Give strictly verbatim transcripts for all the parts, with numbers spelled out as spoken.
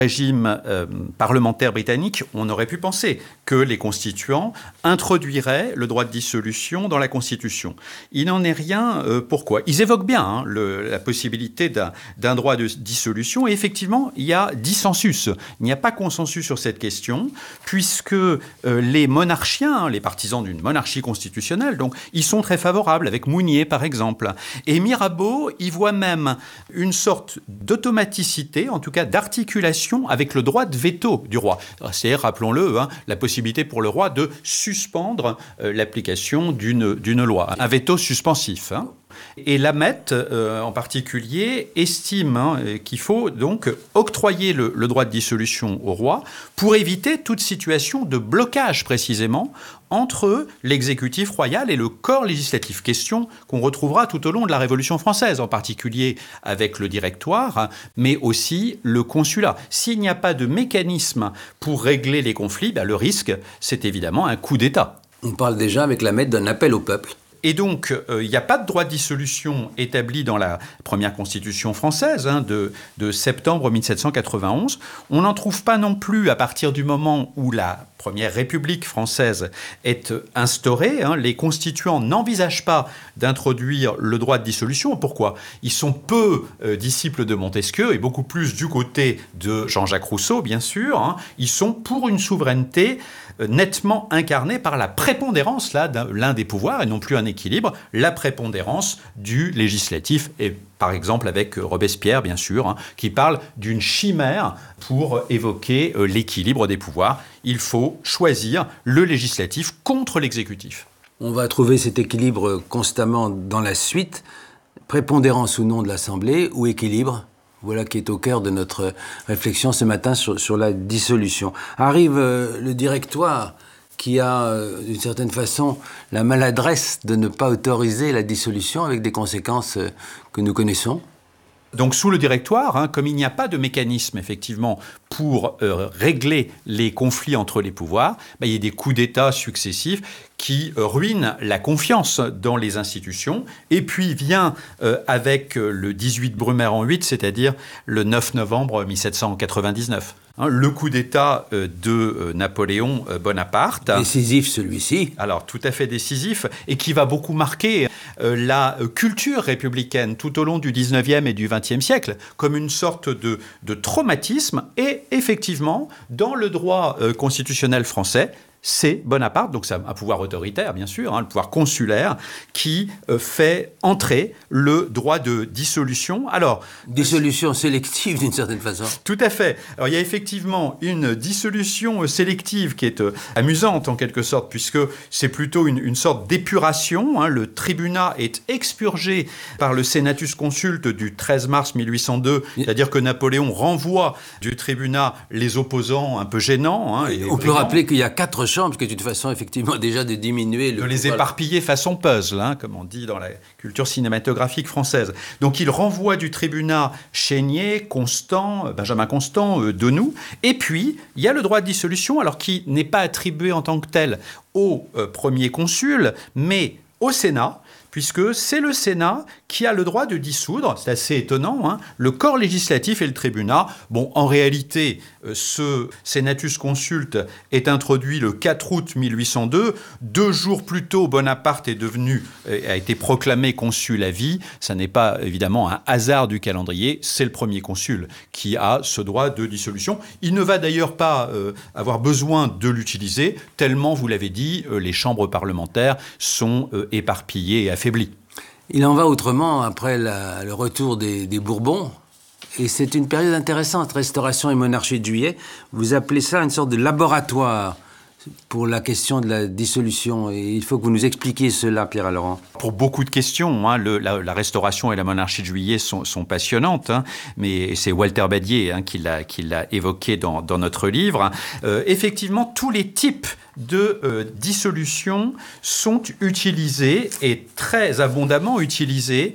régime euh, parlementaire britannique, on aurait pu penser que les constituants introduiraient le droit de dissolution dans la Constitution. Il n'en est rien. Euh, pourquoi ? Ils évoquent bien hein, le, la possibilité d'un, d'un droit de dissolution, et effectivement, il y a dissensus. Il n'y a pas consensus sur cette question, puisque euh, les monarchiens, les partisans d'une monarchie constitutionnelle, donc, ils sont très favorables, avec Mounier par exemple. Et Mirabeau, il voit même une sorte d'automaticité, en tout cas d'articulation avec le droit de veto du roi. C'est, rappelons-le, hein, la possibilité pour le roi de suspendre euh, l'application d'une, d'une loi. Un veto suspensif. Hein. Et Lameth, euh, en particulier, estime hein, qu'il faut donc octroyer le, le droit de dissolution au roi pour éviter toute situation de blocage, précisément, entre l'exécutif royal et le corps législatif. Question qu'on retrouvera tout au long de la Révolution française, en particulier avec le directoire, mais aussi le consulat. S'il n'y a pas de mécanisme pour régler les conflits, ben le risque, c'est évidemment un coup d'État. On parle déjà avec Lameth d'un appel au peuple. Et donc, il euh, n'y a pas de droit de dissolution établi dans la première constitution française hein, de, de septembre mille sept cent quatre-vingt-onze. On n'en trouve pas non plus à partir du moment où la première République française est instaurée. Hein. Les constituants n'envisagent pas d'introduire le droit de dissolution. Pourquoi ? Ils sont peu euh, disciples de Montesquieu et beaucoup plus du côté de Jean-Jacques Rousseau, bien sûr. Hein. Ils sont pour une souveraineté euh, nettement incarnée par la prépondérance là, d'un, l'un des pouvoirs et non plus un équilibre, la prépondérance du législatif, et par exemple avec Robespierre, bien sûr, hein, qui parle d'une chimère pour évoquer euh, l'équilibre des pouvoirs. Il faut choisir le législatif contre l'exécutif. On va trouver cet équilibre constamment dans la suite, prépondérance ou non de l'Assemblée, ou équilibre. Voilà qui est au cœur de notre réflexion ce matin sur, sur la dissolution. Arrive euh, le directoire, qui a, euh, d'une certaine façon, la maladresse de ne pas autoriser la dissolution avec des conséquences euh, que nous connaissons. Donc sous le directoire, hein, comme il n'y a pas de mécanisme effectivement pour euh, régler les conflits entre les pouvoirs, bah, il y a des coups d'État successifs qui euh, ruinent la confiance dans les institutions. Et puis vient euh, avec euh, le dix-huit Brumaire en huit, c'est-à-dire le neuf novembre mille sept cent quatre-vingt-dix-neuf. Hein, le coup d'État euh, de euh, Napoléon euh, Bonaparte. Décisif celui-ci. Alors tout à fait décisif et qui va beaucoup marquer euh, la euh, culture républicaine tout au long du dix-neuvième et du vingtième siècle comme une sorte de, de traumatisme. Et effectivement, dans le droit euh, constitutionnel français, c'est Bonaparte, donc c'est un pouvoir autoritaire, bien sûr, hein, le pouvoir consulaire, qui euh, fait entrer le droit de dissolution. Alors, dissolution sélective, d'une certaine façon. Tout à fait. Alors, il y a effectivement une dissolution sélective qui est euh, amusante, en quelque sorte, puisque c'est plutôt une, une sorte d'épuration. Hein. Le tribunat est expurgé par le Senatus Consulte du treize mars mille huit cent deux, c'est-à-dire que Napoléon renvoie du tribunat les opposants un peu gênants. Hein, et on peut rappeler qu'il y a quatre chambres, ce qui est une façon effectivement déjà de diminuer le... De les éparpiller façon puzzle, hein, comme on dit dans la culture cinématographique française. Donc il renvoie du tribunat Chénier, Constant, Benjamin Constant, euh, Denoux. Et puis, il y a le droit de dissolution, alors qui n'est pas attribué en tant que tel au euh, premier consul, mais au Sénat, puisque c'est le Sénat qui a le droit de dissoudre, c'est assez étonnant, hein, le corps législatif et le tribunat. Bon, en réalité, euh, ce Senatus Consulte est introduit le quatre août mille huit cent deux. Deux jours plus tôt, Bonaparte est devenu, euh, a été proclamé consul à vie. Ça n'est pas évidemment un hasard du calendrier, c'est le premier consul qui a ce droit de dissolution. Il ne va d'ailleurs pas euh, avoir besoin de l'utiliser, tellement, vous l'avez dit, euh, les chambres parlementaires sont euh, éparpillées et affaibli. Il en va autrement après la, le retour des, des Bourbons. Et c'est une période intéressante, Restauration et monarchie de Juillet. Vous appelez ça une sorte de laboratoire pour la question de la dissolution. Et il faut que vous nous expliquiez cela, Pierre Laurent. Pour beaucoup de questions, hein, le, la, la Restauration et la monarchie de Juillet sont, sont passionnantes, hein, mais c'est Walter Badier hein, qui, l'a, qui l'a évoqué dans, dans notre livre. Euh, effectivement, tous les types de euh, dissolution sont utilisés et très abondamment utilisés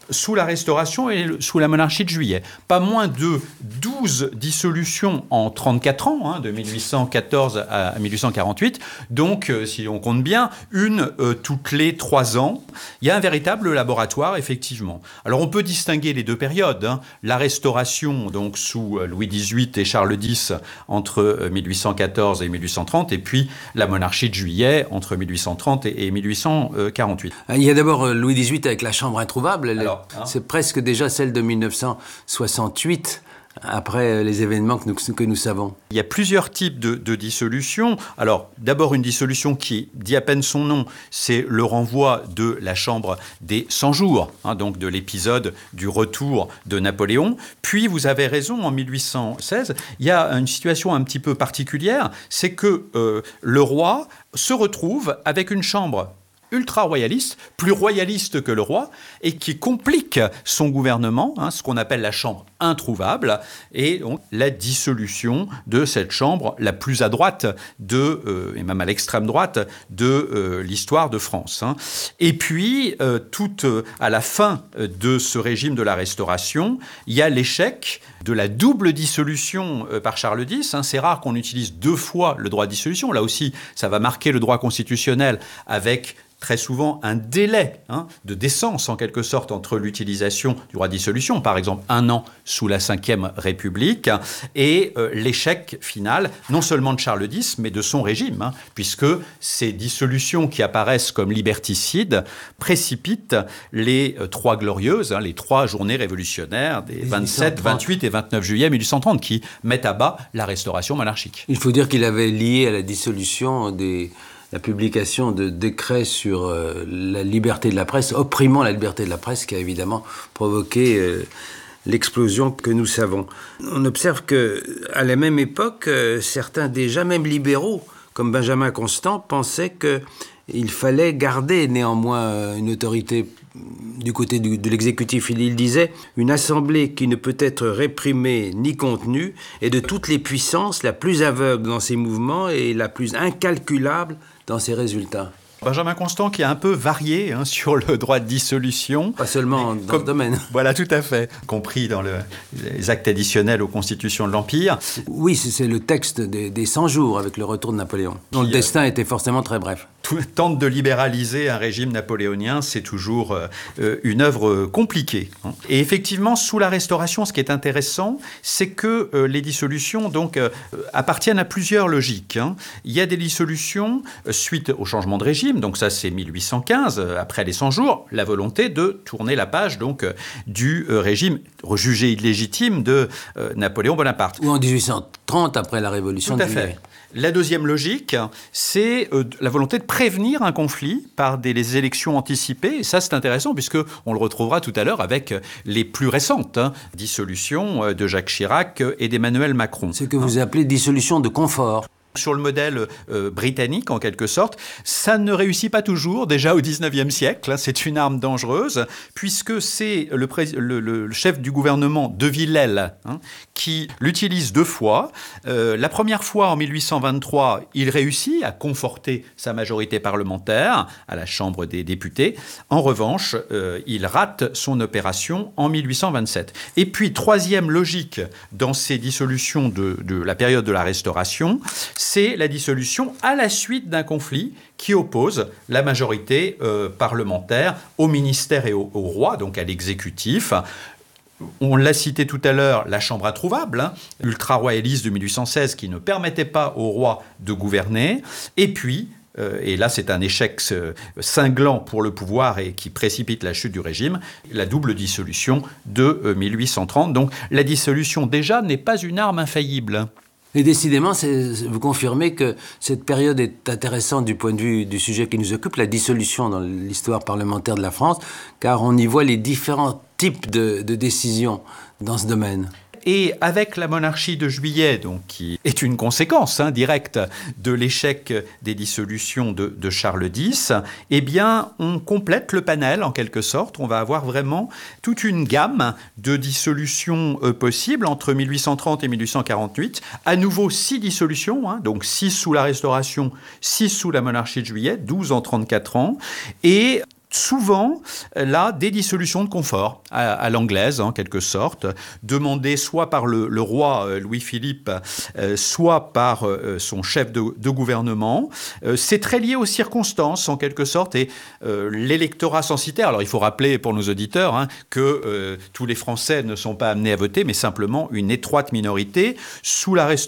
sous la Restauration et sous la monarchie de Juillet. Pas moins de douze dissolutions en trente-quatre ans, hein, de mille huit cent quatorze à mille huit cent quarante-huit. Donc, euh, si on compte bien, une euh, toutes les trois ans. Il y a un véritable laboratoire, effectivement. Alors, on peut distinguer les deux périodes. Hein. La Restauration, donc sous Louis dix-huit et Charles X, entre mille huit cent quatorze et mille huit cent trente, et puis la monarchie de Juillet, entre mille huit cent trente et mille huit cent quarante-huit. Il y a d'abord Louis dix-huit avec la Chambre introuvable. Alors, hein. C'est presque déjà celle de mille neuf cent soixante-huit, après les événements que nous, que nous savons. Il y a plusieurs types de, de dissolutions. Alors, d'abord, une dissolution qui dit à peine son nom, c'est le renvoi de la Chambre des cent jours, hein, donc de l'épisode du retour de Napoléon. Puis, vous avez raison, en mille huit cent seize, il y a une situation un petit peu particulière, c'est que euh, le roi se retrouve avec une chambre ultra-royaliste, plus royaliste que le roi, et qui complique son gouvernement, hein, ce qu'on appelle la chambre introuvable, et donc la dissolution de cette chambre la plus à droite, de, euh, et même à l'extrême droite, de euh, l'histoire de France. Hein. Et puis, euh, tout euh, à la fin de ce régime de la Restauration, il y a l'échec de la double dissolution euh, par Charles X. Hein. C'est rare qu'on utilise deux fois le droit de dissolution. Là aussi, ça va marquer le droit constitutionnel avec très souvent un délai hein, de décence, en quelque sorte, entre l'utilisation du droit de dissolution, par exemple un an sous la Cinquième République, et euh, l'échec final, non seulement de Charles X, mais de son régime, hein, puisque ces dissolutions qui apparaissent comme liberticides précipitent les euh, trois glorieuses, hein, les trois journées révolutionnaires des vingt-sept, vingt-huit et vingt-neuf juillet mille huit cent trente, qui mettent à bas la restauration monarchique. Il faut dire qu'il avait lié à la dissolution des... la publication de décrets sur euh, la liberté de la presse, opprimant la liberté de la presse, qui a évidemment provoqué euh, l'explosion que nous savons. On observe qu'à la même époque, euh, certains déjà, même libéraux, comme Benjamin Constant, pensaient qu'il fallait garder néanmoins une autorité du côté du, de l'exécutif. Il, il disait « Une assemblée qui ne peut être réprimée ni contenue est de toutes les puissances la plus aveugle dans ses mouvements et la plus incalculable dans ses résultats. » Benjamin Constant qui a un peu varié hein, sur le droit de dissolution. Pas seulement dans comme, ce domaine. Voilà, tout à fait. Compris dans le, les actes additionnels aux constitutions de l'Empire. Oui, c'est le texte des, des cent jours avec le retour de Napoléon, dont qui, le destin euh, était forcément très bref. Tout, tente de libéraliser un régime napoléonien, c'est toujours euh, une œuvre compliquée. Hein. Et effectivement, sous la Restauration, ce qui est intéressant, c'est que euh, les dissolutions donc, euh, appartiennent à plusieurs logiques. Hein. Il y a des dissolutions euh, suite au changement de régime. Donc ça, c'est mille huit cent quinze, après les cent jours, la volonté de tourner la page donc, du euh, régime jugé illégitime de euh, Napoléon Bonaparte. Ou en dix-huit cent trente, après la Révolution de Juillet. Tout à fait. La deuxième logique, c'est euh, la volonté de prévenir un conflit par des les élections anticipées. Et ça, c'est intéressant, puisqu'on le retrouvera tout à l'heure avec les plus récentes hein, dissolutions de Jacques Chirac et d'Emmanuel Macron. Ce que vous appelez dissolution de confort. Sur le modèle euh, britannique, en quelque sorte, ça ne réussit pas toujours, déjà au dix-neuvième siècle. Hein, c'est une arme dangereuse, puisque c'est le, le, le chef du gouvernement de Villèle hein, qui l'utilise deux fois. Euh, la première fois, en mille huit cent vingt-trois, il réussit à conforter sa majorité parlementaire à la Chambre des députés. En revanche, euh, il rate son opération en mille huit cent vingt-sept. Et puis, troisième logique dans ces dissolutions de, de la période de la Restauration, c'est la dissolution à la suite d'un conflit qui oppose la majorité euh, parlementaire au ministère et au, au roi, donc à l'exécutif. On l'a cité tout à l'heure, la Chambre introuvable, hein, ultra-royaliste de mille huit cent seize, qui ne permettait pas au roi de gouverner. Et puis, euh, et là c'est un échec euh, cinglant pour le pouvoir et qui précipite la chute du régime, la double dissolution de euh, mille huit cent trente. Donc la dissolution déjà n'est pas une arme infaillible. Et décidément, vous confirmez que cette période est intéressante du point de vue du sujet qui nous occupe, la dissolution dans l'histoire parlementaire de la France, car on y voit les différents types de, de décisions dans ce domaine. Et avec la monarchie de Juillet, donc, qui est une conséquence hein, directe de l'échec des dissolutions de, de Charles X, eh bien, on complète le panel, en quelque sorte. On va avoir vraiment toute une gamme de dissolutions euh, possibles entre mille huit cent trente et mille huit cent quarante-huit. À nouveau, six dissolutions, hein, donc six sous la Restauration, six sous la monarchie de Juillet, douze en trente-quatre ans. Et souvent, là, des dissolutions de confort, à, à l'anglaise, en quelque sorte, demandées soit par le, le roi euh, Louis-Philippe, euh, soit par euh, son chef de, de gouvernement. Euh, c'est très lié aux circonstances, en quelque sorte, et euh, l'électorat censitaire. Alors, il faut rappeler pour nos auditeurs hein, que euh, tous les Français ne sont pas amenés à voter, mais simplement une étroite minorité, sous la,